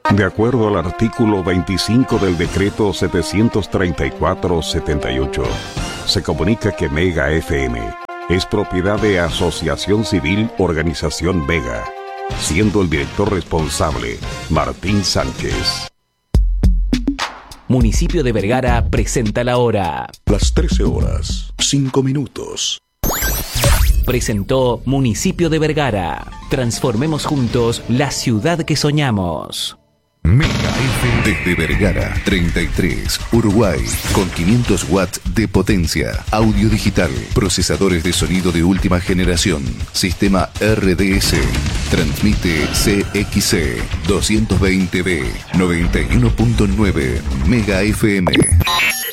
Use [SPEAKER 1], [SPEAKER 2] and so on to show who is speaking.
[SPEAKER 1] De acuerdo al artículo 25 del decreto 734-78, se comunica que Mega FM es propiedad de Asociación Civil Organización Vega, siendo el director responsable Martín Sánchez.
[SPEAKER 2] Municipio de Vergara presenta la hora.
[SPEAKER 3] Las 13 horas, 5 minutos.
[SPEAKER 2] Presentó Municipio de Vergara. Transformemos juntos la ciudad que soñamos.
[SPEAKER 3] Mega FM desde Vergara 33, Uruguay, con 500 watts de potencia, audio digital, procesadores de sonido de última generación, sistema RDS, transmite CXC 220B 91.9 Mega FM.